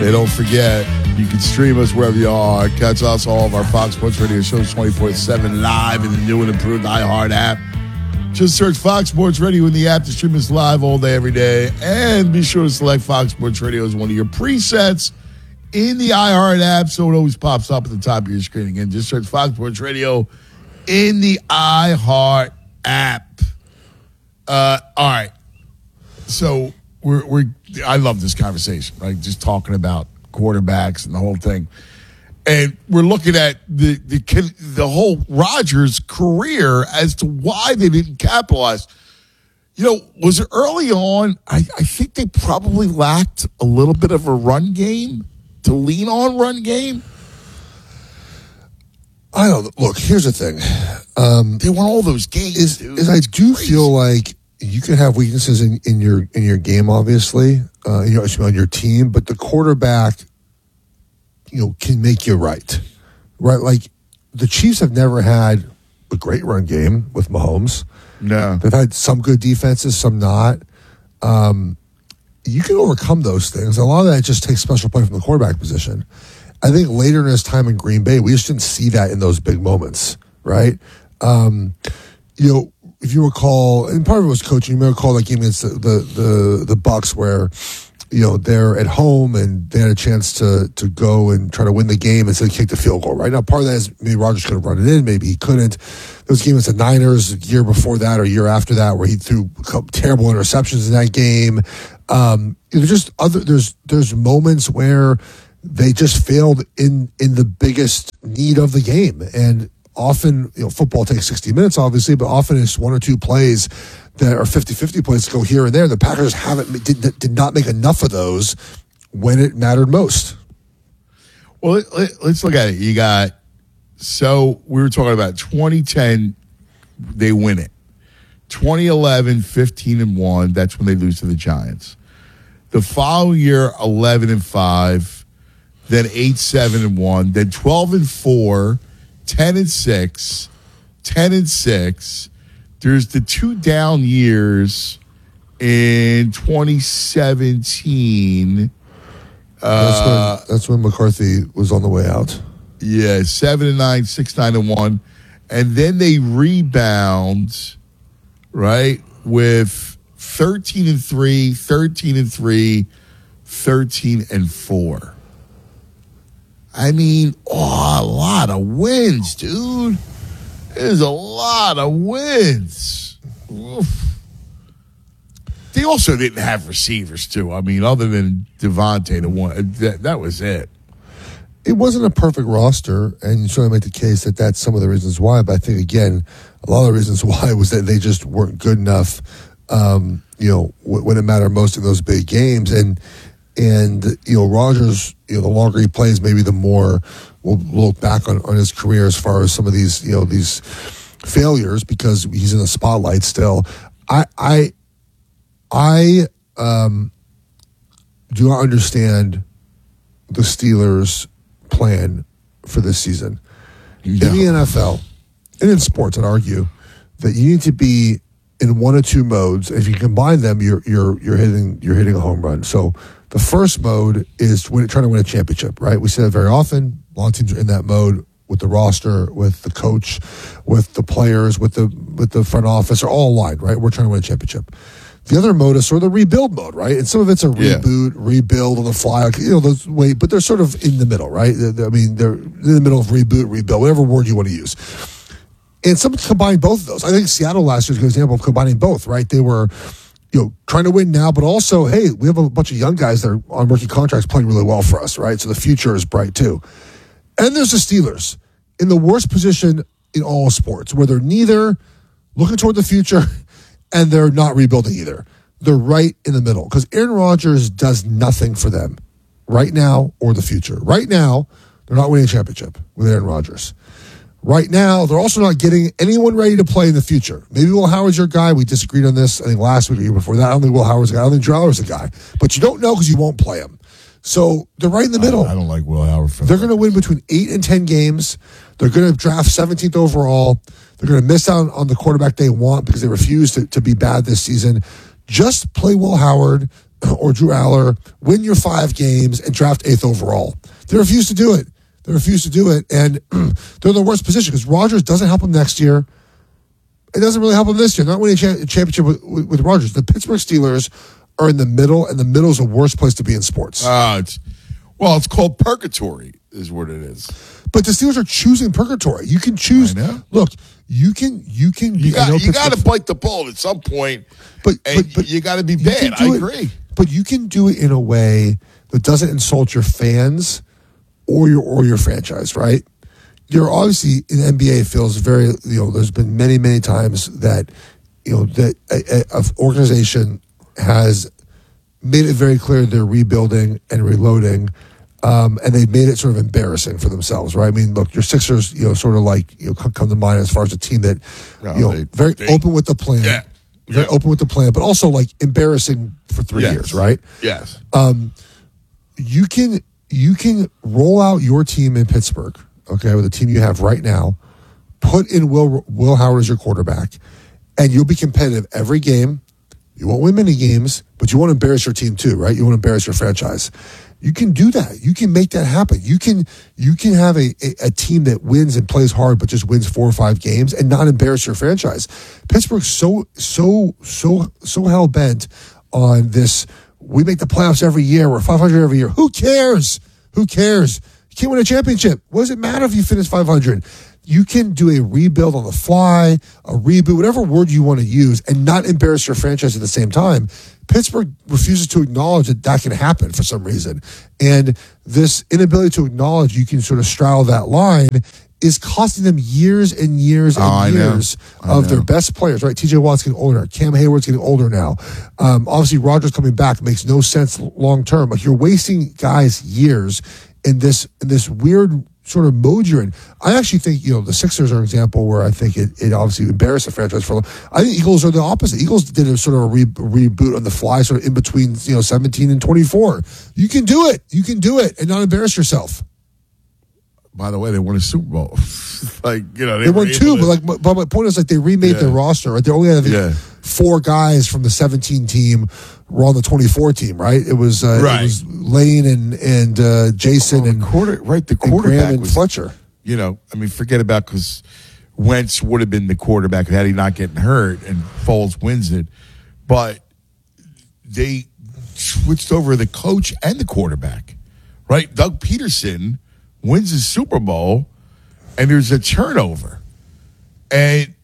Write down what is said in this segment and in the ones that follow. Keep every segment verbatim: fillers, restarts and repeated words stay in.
And don't forget, you can stream us wherever you are. Catch us all of our Fox Sports Radio shows twenty-four seven live in the new and improved iHeart app. Just search Fox Sports Radio in the app to stream us live all day, every day. And be sure to select Fox Sports Radio as one of your presets in the iHeart app so it always pops up at the top of your screen. Again, just search Fox Sports Radio in the iHeart app. Uh, all right. So we're, we're, I love this conversation, right? Just talking about quarterbacks and the whole thing. And we're looking at the, the the whole Rodgers career as to why they didn't capitalize. You know, was it early on? I, I think they probably lacked a little bit of a run game to lean on run game. I don't look. Here's the thing: um, they won all those games. Is, dude. is I do Crazy. feel like you can have weaknesses in, in your in your game, obviously, uh, you know, on your team, but the quarterback, you know, can make you right, right? Like the Chiefs have never had a great run game with Mahomes. No, they've had some good defenses, some not. Um, you can overcome those things. A lot of that just takes special play from the quarterback position. I think later in his time in Green Bay, we just didn't see that in those big moments, right? Um, you know, if you recall, and part of it was coaching. You may recall that game against the the the, the Bucs where, you know, they're at home and they had a chance to to go and try to win the game and so they kicked the field goal, right? Now, part of that is maybe Rodgers could have run it in, maybe he couldn't. Those games with the Niners a year before that or a year after that where he threw terrible interceptions in that game. Um, there's just other, there's, there's moments where they just failed in, in the biggest need of the game. And often, you know, football takes sixty minutes, obviously, but often it's one or two plays that are fifty-fifty plays to go here and there. The Packers haven't did, did not make enough of those when it mattered most. Well, let, let, let's look at it. You got, so we were talking about twenty ten, they win it. twenty eleven, fifteen and one, that's when they lose to the Giants. The following year, eleven and five, then eight, seven and one, then twelve and four, ten and six, ten and six. There's the two down years in twenty seventeen. That's, uh, when, that's when McCarthy was on the way out. Yeah, seven and nine, six, nine and one. And then they rebound, right, with thirteen and three, thirteen and three, thirteen and four. I mean, oh, a lot of wins, dude. There's a lot of wins. Oof. They also didn't have receivers, too. I mean, other than Devontae, the one that, that was it. It wasn't a perfect roster, and you certainly make the case that that's some of the reasons why. But I think, again, a lot of the reasons why was that they just weren't good enough, um, you know, when it mattered most in those big games. And, and you know, Rodgers, you know, the longer he plays, maybe the more we'll look back on, on his career as far as some of these, you know, these failures because he's in the spotlight still. I, I, I um, do not understand the Steelers' plan for this season. No. In the N F L and in sports, I'd argue that you need to be in one or two modes. If you combine them, you're you're you're hitting you're hitting a home run. So the first mode is win, trying to win a championship, right? We say that very often. A lot of teams are in that mode with the roster, with the coach, with the players, with the with the front office, are all aligned, right? We're trying to win a championship. The other mode is sort of the rebuild mode, right? And some of it's a reboot, yeah. rebuild on the fly, you know, those wait, but they're sort of in the middle, right? I mean, they're in the middle of reboot, rebuild, whatever word you want to use. And some combine both of those. I think Seattle last year is a good example of combining both, right? They were, you know, trying to win now, but also, hey, we have a bunch of young guys that are on rookie contracts playing really well for us, right? So the future is bright too. And there's the Steelers in the worst position in all sports, where they're neither looking toward the future and they're not rebuilding either. They're right in the middle because Aaron Rodgers does nothing for them right now or the future. Right now, they're not winning a championship with Aaron Rodgers. Right now, they're also not getting anyone ready to play in the future. Maybe Will Howard's your guy. We disagreed on this, I think, last week or year before that. I don't think Will Howard's a guy. I don't think Drew Aller's a guy. But you don't know because you won't play him. So they're right in the middle. I, I don't like Will Howard. For they're going to win between eight and ten games. They're going to draft seventeenth overall. They're going to miss out on the quarterback they want because they refuse to, to be bad this season. Just play Will Howard or Drew Aller, win your five games and draft eighth overall. They refuse to do it. They refuse to do it, and they're in the worst position because Rodgers doesn't help them next year. It doesn't really help them this year. Not winning a cha- championship with, with, with Rodgers. The Pittsburgh Steelers are in the middle, and the middle is the worst place to be in sports. Uh, it's, well, it's called purgatory, is what it is. But the Steelers are choosing purgatory. You can choose. I know. Look, you can. You can. You got. You got to Pittsburgh- bite the bullet at some point. But, and but, but you got to be you bad. can I do it- agree. But you can do it in a way that doesn't insult your fans or your or your franchise, right? You're obviously in the N B A feels very, you know, there's been many, many times that, you know, that a, a, a organization has made it very clear they're rebuilding and reloading, um, and they've made it sort of embarrassing for themselves, right? I mean, look, your Sixers, you know, sort of like, you know, come, come to mind as far as a team that, No, you know, they- very they- open with the plan, Yeah. very Yeah. open with the plan, but also like embarrassing for three Yes. years, right? Yes. you can you can roll out your team in Pittsburgh, okay, with the team you have right now, put in Will Will Howard as your quarterback, and you'll be competitive every game. You won't win many games, but you won't embarrass your team too, right? You won't embarrass your franchise. You can do that. You can make that happen. You can you can have a, a, a team that wins and plays hard, but just wins four or five games and not embarrass your franchise. Pittsburgh's so so so so hell bent on this. We make the playoffs every year. We're five hundred every year. Who cares? Who cares? You can't win a championship. What does it matter if you finish five hundred? You can do a rebuild on the fly, a reboot, whatever word you want to use, and not embarrass your franchise at the same time. Pittsburgh refuses to acknowledge that that can happen for some reason. And this inability to acknowledge you can sort of straddle that line is costing them years and years and Oh, I know. years I of know. their best players, right? T J Watt's getting older. Cam Hayward's getting older now. Um, obviously, Rodgers coming back makes no sense long term. Like, you're wasting guys years in this in this weird sort of mode you're in. I actually think, you know, the Sixers are an example where I think it, it obviously embarrassed the franchise for them. I think Eagles are the opposite. Eagles did a sort of a re- reboot on the fly, sort of in between, you know, seventeen and twenty-four. You can do it. You can do it and not embarrass yourself. By the way, they won a Super Bowl. like, you know, they, They were won able two, to- but like, my- but my point is, like, they remade Yeah. their roster. Right? They only had Yeah. four guys from the seventeen team were on the twenty-four team. Right? It was uh, Right. it was Lane and and uh, Jason Well, the and, quarter, right? The and Graham quarterback and was, Fletcher. you know, I mean, forget about because Wentz would have been the quarterback had he not getting hurt, and Foles wins it. But they switched over the coach and the quarterback, right? Doug Peterson wins the Super Bowl, and there's a turnover, and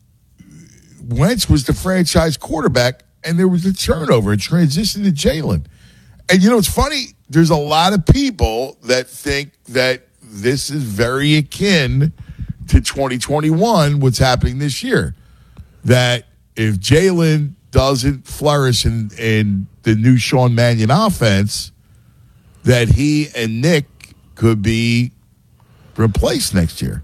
Wentz was the franchise quarterback, and there was a turnover, a transition to Jalen. And you know, it's funny. There's a lot of people that think that this is very akin to twenty twenty-one, what's happening this year. That if Jalen doesn't flourish in, in the new Sean Mannion offense, that he and Nick could be replaced next year.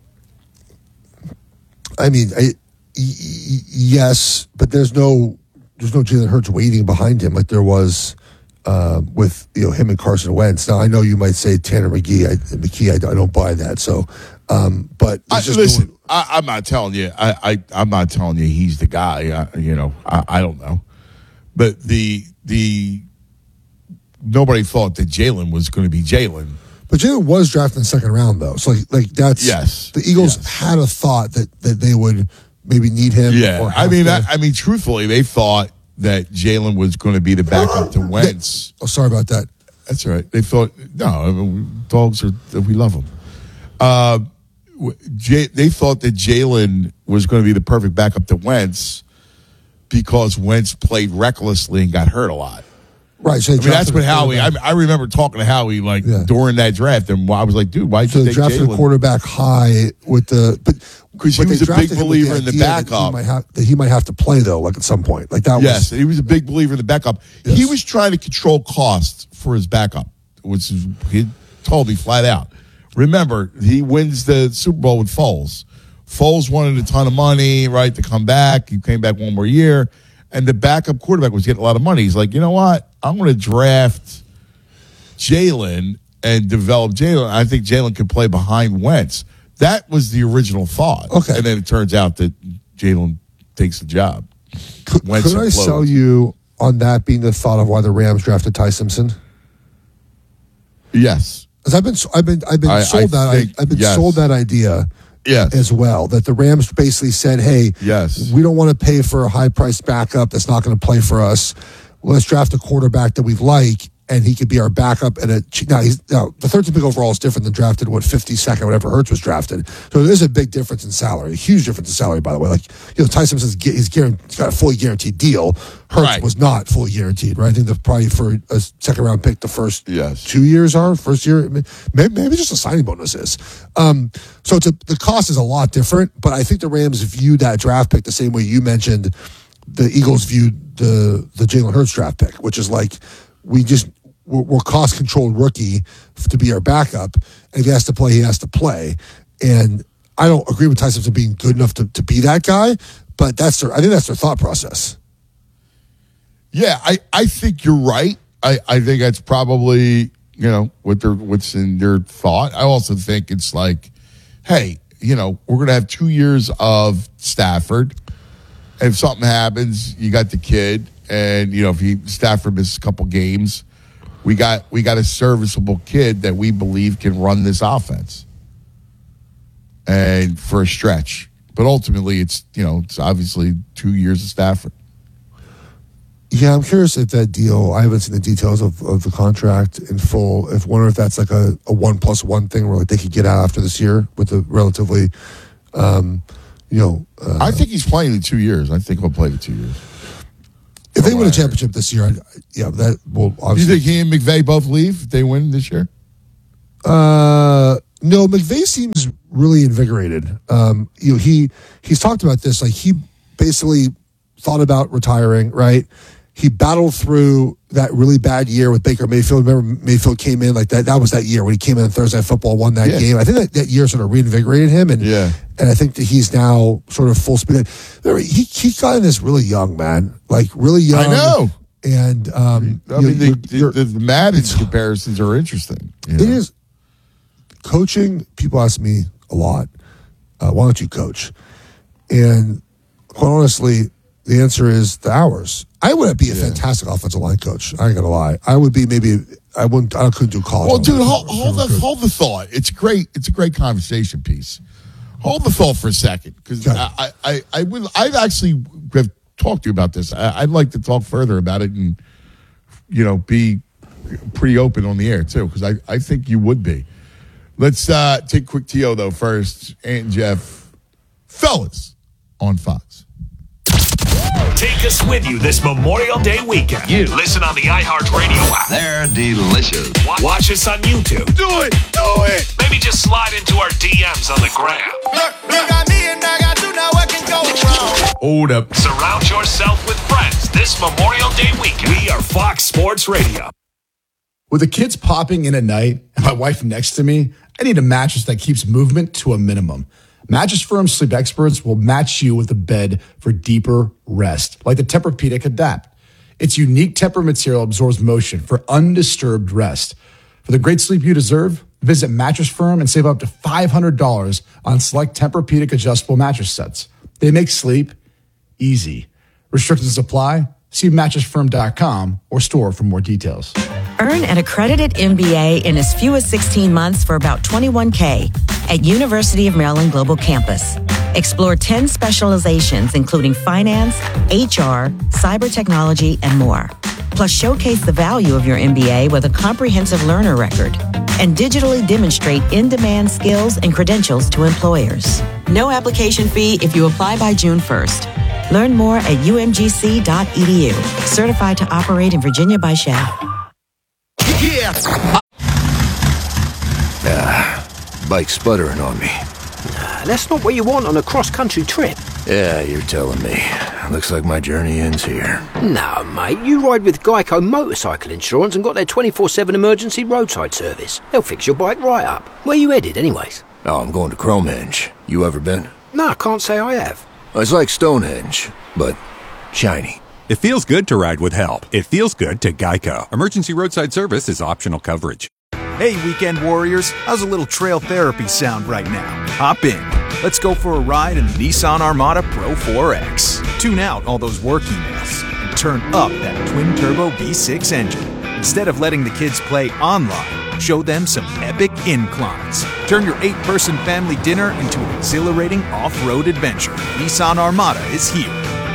I mean, I, y- y- yes, but there's no there's no Jalen Hurts waiting behind him like there was uh, with, you know, him and Carson Wentz. Now, I know you might say Tanner McGee. I, McKee, I, I don't buy that. So, um, but I, there's just listen, no- I, I'm not telling you. I, I, I'm not telling you he's the guy. I, you know, I, I don't know. But the the nobody thought that Jalen was going to be Jalen. But Jalen was drafted in the second round, though. So, like, like that's Yes. the Eagles Yes. had a thought that, that they would maybe need him. Yeah, or I have mean, to- I, I mean, truthfully, they thought that Jalen was going to be the backup to Wentz. oh, sorry about that. That's all right. They thought no, I mean, dogs are we love them. Uh, J, they thought that Jalen was going to be the perfect backup to Wentz because Wentz played recklessly and got hurt a lot. Right. So I mean, that's what Howie. I, I remember talking to Howie like Yeah. during that draft, and I was like, "Dude, why did So you they take drafted a Jalen?" quarterback high with the but 'Cause he but they was a big drafted him with believer in the idea that backup. He might have, that he might have to play though, like at some point, like that Yes, was he was a big believer in the backup. Yes. He was trying to control costs for his backup, which is, he told me flat out. Remember, he wins the Super Bowl with Foles. Foles wanted a ton of money, right, to come back. He came back one more year, and the backup quarterback was getting a lot of money. He's like, you know what? I'm going to draft Jalen and develop Jalen. I think Jalen could play behind Wentz. That was the original thought. Okay. And then it turns out that Jalen takes the job. Could, Wentz could I implodes. sell you on that being the thought of why the Rams drafted Ty Simpson? Yes. Because I've been, I've been, I've been I, sold I that. think, I, I've been yes. sold that idea. Yes. As well, that the Rams basically said, "Hey, yes, we don't want to pay for a high-priced backup that's not going to play for us. Let's draft a quarterback that we like, and he could be our backup." And now, he's now the thirteenth pick overall is different than drafted what fifty-second, whatever Hurts was drafted. So there's a big difference in salary, a huge difference in salary, by the way. Like you know, Ty Simpson's he's, guaranteed, he's got a fully guaranteed deal. Hurts right. was not fully guaranteed, right? I think they're probably for a second round pick the first yes. two years are first year, maybe, maybe just a signing bonus is. Um, so it's a, the cost is a lot different, but I think the Rams viewed that draft pick the same way you mentioned the Eagles viewed the the Jalen Hurts draft pick, which is like we just we're, we're cost controlled rookie to be our backup, and if he has to play, he has to play. And I don't agree with Ty Simpson being good enough to, to be that guy, but that's their I think that's their thought process. Yeah, I, I think you're right. I, I think that's probably, you know, what they're, what's in their thought. I also think it's like, hey, you know, we're going to have two years of Stafford. And if something happens, you got the kid. And, you know, if he Stafford misses a couple games, we got we got a serviceable kid that we believe can run this offense. And for a stretch. But ultimately, it's, you know, it's obviously two years of Stafford. Yeah, I'm curious if that deal, I haven't seen the details of, of the contract in full. If wonder if that's like a, a one plus one thing where like they could get out after this year with a relatively, um, you know. Uh, I think he's playing in two years. I think he'll play the two years. If they win a championship this year, I, yeah, that will obviously. Do you think he and McVay both leave if they win this year? Uh, no, McVay seems really invigorated. Um, you know, he he's talked about this. Like he basically thought about retiring, right? He battled through that really bad year with Baker Mayfield. Remember, Mayfield came in like that. That was that year when he came in on Thursday Night Football, won that yeah. game. I think that, that year sort of reinvigorated him, and yeah. and I think that he's now sort of full speed. Remember, he he got in this really young, man, like really young. I know. And um, I mean, the, the, the, the Madden comparisons are interesting. You know? It is. Coaching, people ask me a lot, uh, why don't you coach? And quite honestly, the answer is the hours. I would be a yeah. fantastic offensive line coach. I ain't gonna lie. I would be maybe. I wouldn't. I couldn't do college. Well, dude, hold, hold the could. hold the thought. It's great. It's a great conversation piece. Hold the thought for a second, because okay. I, I, I would. I'd actually have talked to you about this. I, I'd like to talk further about it, and you know, be pretty open on the air too, because I, I think you would be. Let's uh, take quick T O though first. Ant and Jeff, fellas, on Fox. Take us with you this Memorial Day weekend. You listen on the iHeartRadio app. They're delicious. Watch us on YouTube. Do it, do it. Maybe just slide into our D Ms on the gram. Look, look, I me and I got you now. What can go wrong? Hold up. Surround yourself with friends this Memorial Day weekend. We are Fox Sports Radio. With the kids popping in at night and my wife next to me, I need a mattress that keeps movement to a minimum. Mattress Firm Sleep Experts will match you with a bed for deeper rest, like the Tempur-Pedic Adapt. Its unique Tempur material absorbs motion for undisturbed rest. For the great sleep you deserve, visit Mattress Firm and save up to five hundred dollars on select Tempur-Pedic adjustable mattress sets. They make sleep easy. Restrictions apply. See mattress firm dot com or store for more details. Earn an accredited M B A in as few as sixteen months for about twenty-one thousand dollars at University of Maryland Global Campus. Explore ten specializations, including finance, H R, cyber technology, and more. Plus, showcase the value of your M B A with a comprehensive learner record and digitally demonstrate in-demand skills and credentials to employers. No application fee if you apply by June first. Learn more at u m g c dot e d u. Certified to operate in Virginia by S H A. Yeah. Ah, bike's sputtering on me. Nah, that's not what you want on a cross-country trip. Yeah, you're telling me. Looks like my journey ends here. No, mate. You ride with Geico Motorcycle Insurance and got their twenty-four seven emergency roadside service. They'll fix your bike right up. Where you headed, anyways? Oh, I'm going to Cromenge. You ever been? No, I can't say I have. It's like Stonehenge, but shiny. It feels good to ride with help. It feels good to Geico. Emergency roadside service is optional coverage. Hey, weekend warriors. How's a little trail therapy sound right now? Hop in. Let's go for a ride in the Nissan Armada Pro four X. Tune out all those work emails and turn up that twin-turbo V six engine. Instead of letting the kids play online, show them some epic inclines. Turn your eight-person family dinner into an exhilarating off-road adventure. Nissan Armada is here.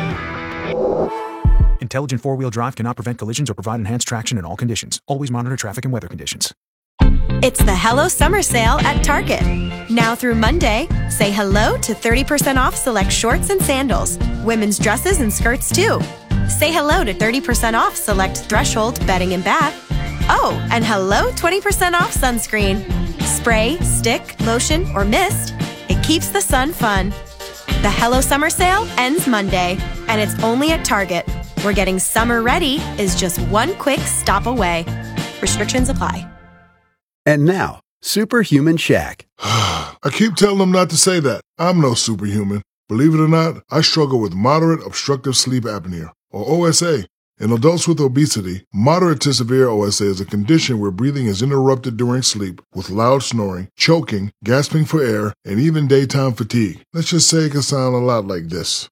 Intelligent four-wheel drive cannot prevent collisions or provide enhanced traction in all conditions. Always monitor traffic and weather conditions. It's the Hello Summer Sale at Target. Now through Monday, say hello to thirty percent off select shorts and sandals, women's dresses and skirts too. Say hello to thirty percent off select Threshold bedding and bath. Oh, and hello twenty percent off sunscreen. Spray, stick, lotion, or mist. It keeps the sun fun. The Hello Summer Sale ends Monday, and it's only at Target, where getting summer ready is just one quick stop away. Restrictions apply. And now, Superhuman Shaq. I keep telling them not to say that. I'm no superhuman. Believe it or not, I struggle with moderate obstructive sleep apnea, or O S A. In adults with obesity, moderate to severe O S A is a condition where breathing is interrupted during sleep with loud snoring, choking, gasping for air, and even daytime fatigue. Let's just say it can sound a lot like this.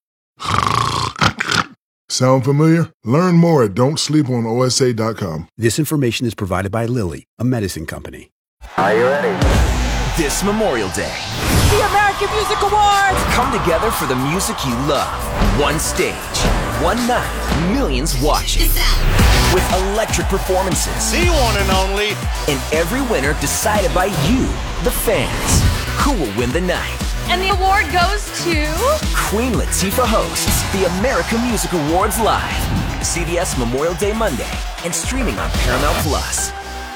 Sound familiar? Learn more at don't sleep on O S A dot com. This information is provided by Lilly, a medicine company. Are you ready? This Memorial Day, the American Music Awards come together for the music you love. One stage, one night, millions watching. With electric performances. The one and only. And every winner decided by you, the fans. Who will win the night? And the award goes to... Queen Latifah hosts the American Music Awards live. C B S Memorial Day Monday and streaming on Paramount Plus.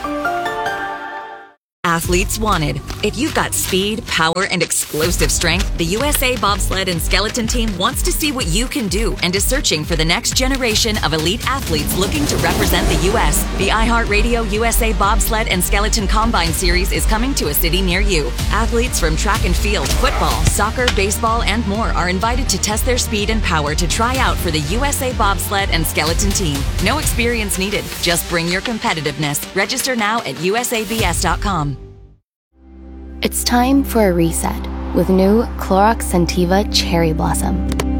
Athletes wanted. If you've got speed, power, and explosive strength, the U S A Bobsled and Skeleton Team wants to see what you can do and is searching for the next generation of elite athletes looking to represent the U S The iHeartRadio U S A Bobsled and Skeleton Combine Series is coming to a city near you. Athletes from track and field, football, soccer, baseball, and more are invited to test their speed and power to try out for the U S A Bobsled and Skeleton Team. No experience needed. Just bring your competitiveness. Register now at U S A B S dot com. It's time for a reset with new Clorox Scentiva Cherry Blossom.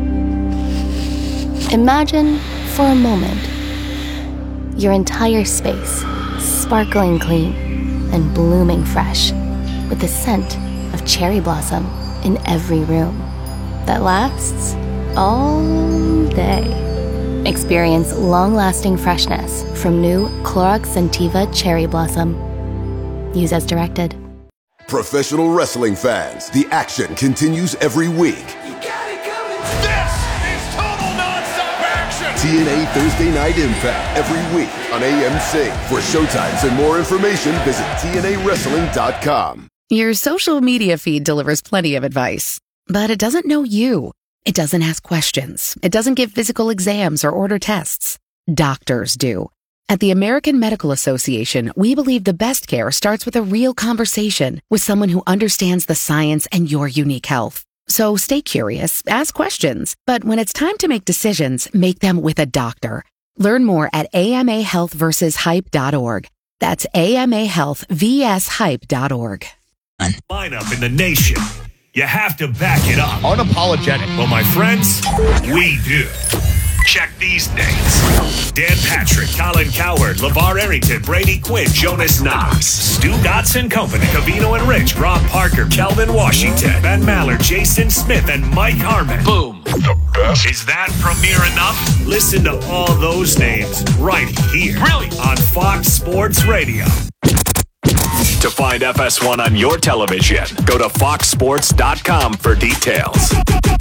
Imagine, for a moment, your entire space sparkling clean and blooming fresh with the scent of cherry blossom in every room that lasts all day. Experience long-lasting freshness from new Clorox Scentiva Cherry Blossom. Use as directed. Professional wrestling fans, the action continues every week. You got it coming. This is total nonstop action. T N A Thursday Night Impact every week on A M C. For showtimes and more information, visit T N A wrestling dot com. Your social media feed delivers plenty of advice, but it doesn't know you. It doesn't ask questions. It doesn't give physical exams or order tests. Doctors do. At the American Medical Association, we believe the best care starts with a real conversation with someone who understands the science and your unique health. So stay curious, ask questions, but when it's time to make decisions, make them with a doctor. Learn more at A M A health versus hype dot org. That's A M A health versus hype dot org. Lineup in the nation. You have to back it up. Unapologetic. Well, my friends, we do. Check these names. Dan Patrick, Colin Cowherd, LeVar Arrington, Brady Quinn, Jonas Knox, Stu Godson Company, Cavino and Rich, Rob Parker, Kelvin Washington, Ben Maller, Jason Smith, and Mike Harmon. Boom. The best. Is that premiere enough? Listen to all those names right here. Really? On Fox Sports Radio. To find F S one on your television, go to fox sports dot com for details.